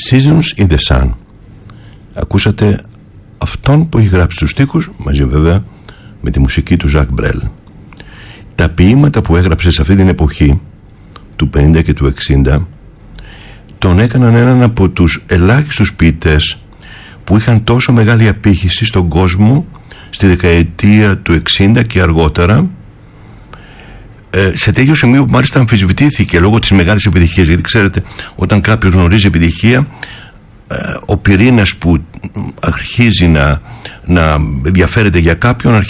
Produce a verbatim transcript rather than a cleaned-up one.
Seasons in the Sun. Ακούσατε αυτόν που έχει γράψει τους στίχους, μαζί βέβαια με τη μουσική του Ζακ Μπρέλ. Τα ποίηματα που έγραψε σε αυτή την εποχή του πενήντα και του εξήντα τον έκαναν έναν από τους ελάχιστους ποιητές που είχαν τόσο μεγάλη απήχηση στον κόσμο στη δεκαετία του εξήντα και αργότερα, σε τέτοιο σημείο που μάλιστα αμφισβητήθηκε λόγω της μεγάλης επιτυχίας. Γιατί ξέρετε, όταν κάποιος γνωρίζει επιτυχία, ο πυρήνας που αρχίζει να, να ενδιαφέρεται για κάποιον αρχίζει